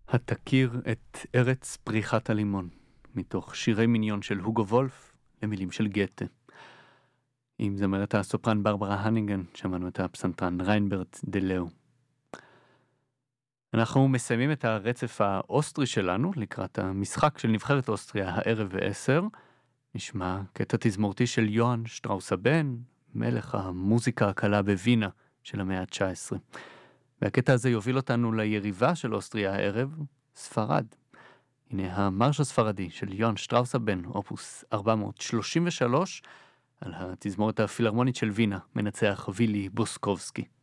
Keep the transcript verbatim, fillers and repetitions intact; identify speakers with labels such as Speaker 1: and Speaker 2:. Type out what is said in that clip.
Speaker 1: התכיר את ארץ פריחת הלימון, מתוך שירי מיניון של הוגו וולף למילים של גתה. עם זמרת הסופרן ברברה הנינגן, שמענו את הפסנתרן ריינברט דלאו. אנחנו מסיימים את הרצף האוסטרי שלנו לקראת המשחק של נבחרת אוסטריה הערב בעשר. נשמע קטע תזמורתי של יוהאן שטראוס הבן, מלך המוזיקה הקלה בווינה של המאה ה-תשע עשרה. והקטע הזה יוביל אותנו ליריבה של אוסטריה הערב, ספרד. הנה המרש הספרדי של יוהאן שטראוס הבן, אופוס ארבע מאות שלושים ושלוש, על התזמורת הפילהרמונית של וינה, מנצח וילי בוסקובסקי.